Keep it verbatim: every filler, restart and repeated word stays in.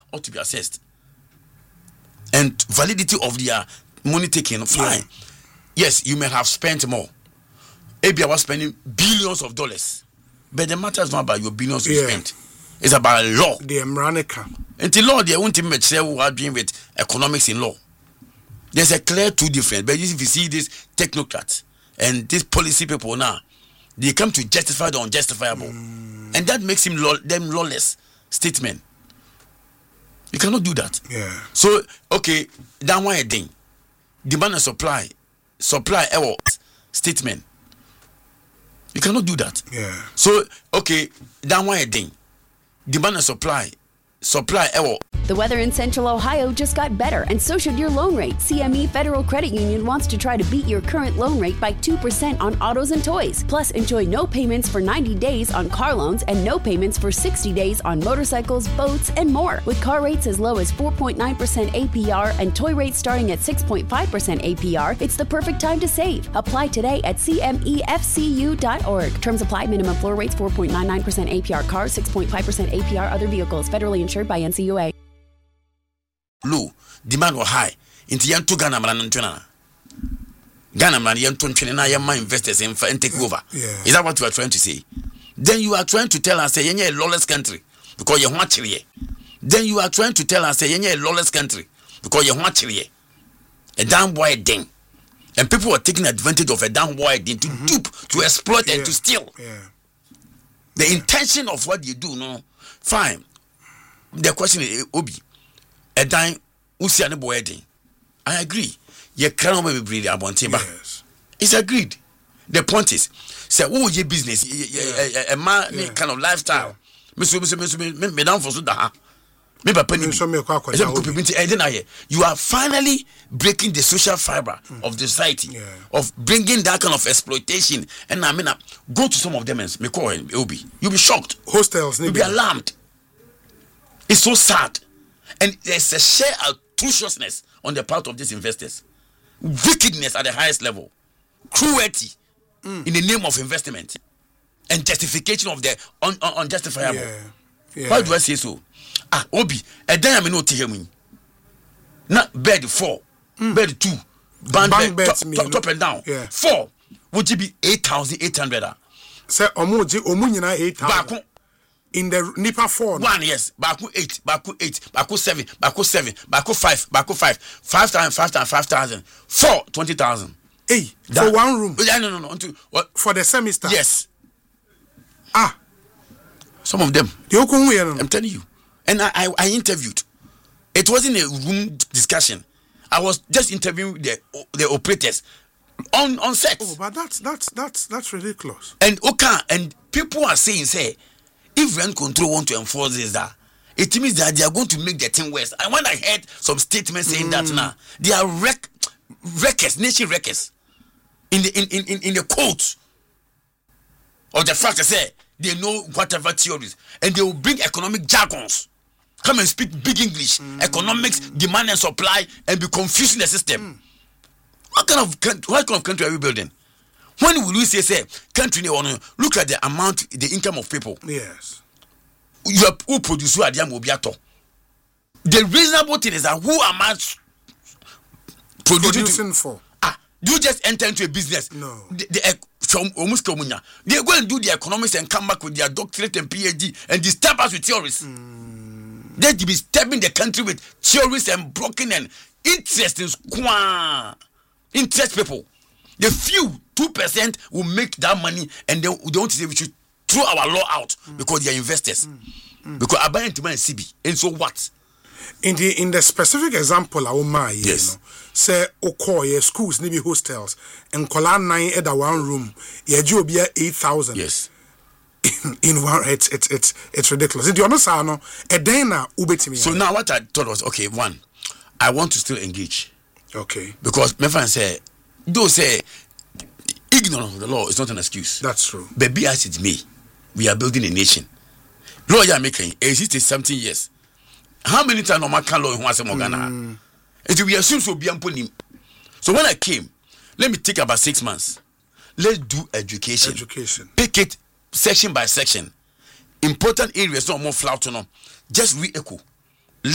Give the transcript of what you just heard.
ought to be assessed. And validity of their money taking, fine. Yeah. Yes, you may have spent more. A B I was spending billions of dollars. But the matter is not about your billions you yeah. spent. It's about law. The America. And the law, they won't even say we are doing with economics in law. There's a clear two difference. But if you see these technocrats and these policy people now, they come to justify the unjustifiable. Mm. And that makes him law, them lawless statement. You cannot do that. Yeah. So, okay, that one a thing. Demand and supply. Supply error statement. You cannot do that. Yeah. So, okay, that one a thing. Demand and supply. Supply error. The weather in Central Ohio just got better, and so should your loan rate. C M E Federal Credit Union wants to try to beat your current loan rate by two percent on autos and toys. Plus, enjoy no payments for ninety days on car loans and no payments for sixty days on motorcycles, boats, and more. With car rates as low as four point nine percent A P R and toy rates starting at six point five percent A P R, it's the perfect time to save. Apply today at C M E F C U dot org. Terms apply. Minimum floor rates four point nine nine percent A P R cars, six point five percent A P R other vehicles. Federally insured by N C U A. Low, demand was high. Into young to Ghana man Ghana man young to China investors in and take over. Yeah. Is that what you are trying to say? Then you are trying to tell us say you're a lawless country because you're watching here. Then you are trying to tell us say you're a lawless country because you're watching here. A damn boy thing. And people are taking advantage of a damn boy thing to mm-hmm. dupe, to exploit, yeah. and to steal. Yeah. The yeah. intention of what you do, no, fine. The question is, Obi. A dime, usi ane boy ding. I agree. You cannot be breed abontiba. Yes. It's agreed. The point is, say, oh, your business, a man kind of lifestyle. Mister Mister Mister me down for so da. Me papa ni. You are finally breaking the social fiber mm. of the society, yeah. of bringing that kind of exploitation. And I mean, go to some of them and me call it will be. You'll be shocked. Hostels, you'll be alarmed. It's so sad. And there's a sheer atrociousness on the part of these investors. Wickedness at the highest level. Cruelty mm. in the name of investment. And justification of the un- un- unjustifiable. Yeah. Yeah. Why do I say so? Ah, Obi, a day I'm not telling me. Not bed four, mm. bed two, band bed, bed, top, top, top, top and down. Yeah. Four, would it be eight thousand eight hundred? Say, Omoji, Omunina eight thousand. In the Nipa four. One, yes. Baku eight, Baku eight, Baku seven, Baku seven, Baku five, Baku five, five thousand, five thousand, five thousand, four, twenty thousand. Hey, that, for one room. Yeah, no, no, no. Until, what? For the semester. Yes. Ah. Some of them. I'm telling you. And I, I, I interviewed. It wasn't a room discussion. I was just interviewing the the operators on, on set. Oh, but that's that's that's that's ridiculous. And okay, and people are saying, say, if rent control want to enforce this, that it means that they are going to make the thing worse. And when I heard some statements saying mm. that now, they are wreck, wreckers, nation wreckers, in the in, in, in the quote of the fact that say they know whatever theories, and they will bring economic jargons, come and speak big English, mm. economics, demand and supply, and be confusing the system. Mm. What kind of what kind of country are we building? When will we say, say, country, look at the amount, the income of people? Yes. You are who produce who are the Mobiato. The reasonable thing is that who am I producing, producing for? Ah, do you just enter into a business? No. The, the, from almost Komunya. They go and do the economics and come back with their doctorate and P H D and disturb us with theories. Mm. They be disturbing the country with theories and broken and interest in squaw. Interest people. The few two percent will make that money, and they, they want to say we should throw our law out mm. because they are investors. Mm. Mm. Because I buy into my C B, and so what? In the in the specific example, I will my yes. you know, say Okoye schools, maybe hostels, and Kola nine at one room, yeah, you be eight thousand. Yes. In, in one, it's it's it's it's ridiculous. Do you understand? No, a day now, ubeti. So now what I thought was okay. One, I want to still engage. Okay. Because my friend say. Those say ignorance of the law is not an excuse. That's true. But be as it may, we are building a nation. Law you are making existed seventeen years. How many times no man can law in one Ghana? It we assume so be amponim. So when I came, let me take about six months. Let's do education. Education. Pick it section by section. Important areas, not more flout no. Just re-echo.